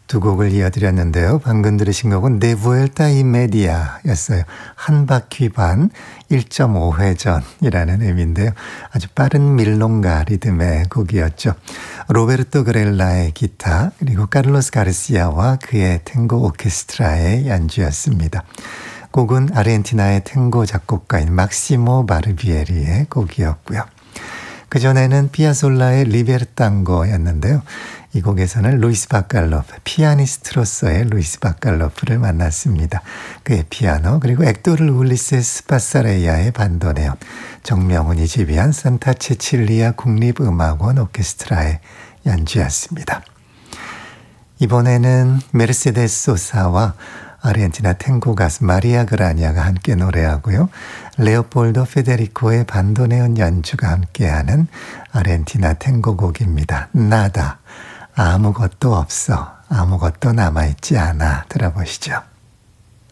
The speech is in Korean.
두 곡을 이어드렸는데요. 방금 들으신 곡은 네 vuelta y media였어요. 한 바퀴 반 1.5회전이라는 의미인데요. 아주 빠른 밀롱가 리듬의 곡이었죠. 로베르토 그렐라의 기타 그리고 카를로스 가르시아와 그의 탱고 오케스트라의 연주였습니다. 곡은 아르헨티나의 탱고 작곡가인 막시모 바르비에리의 곡이었고요. 그전에는 피아솔라의 리베르탄고였는데요. 이 곡에서는 루이스 바칼로프, 피아니스트로서의 루이스 바칼로프를 만났습니다. 그의 피아노 그리고 액토르 울리세스 파사레이아의 반도네온, 정명훈이 지휘한 산타 체칠리아 국립음악원 오케스트라의 연주였습니다. 이번에는 메르세데스 소사와 아르헨티나 탱고 가수 마리아 그라냐가 함께 노래하고요. 레오폴도 페데리코의 반도네온 연주가 함께하는 아르헨티나 탱고 곡입니다. 나다, 아무것도 없어, 아무것도 남아있지 않아. 들어보시죠.